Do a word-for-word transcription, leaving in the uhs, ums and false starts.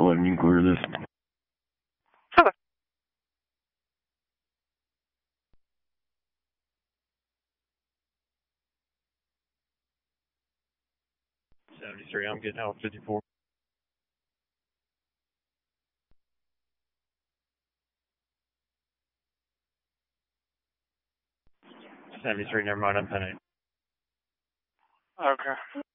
go ahead and you clear this. Okay. seventy-three, I'm getting out fifty-four. seventy-three, never mind, I'm ten eight. Okay.